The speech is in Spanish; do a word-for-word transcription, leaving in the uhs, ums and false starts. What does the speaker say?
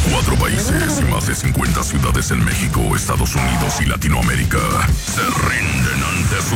Cuatro países y más de cincuenta ciudades en México, Estados Unidos y Latinoamérica se rinden ante su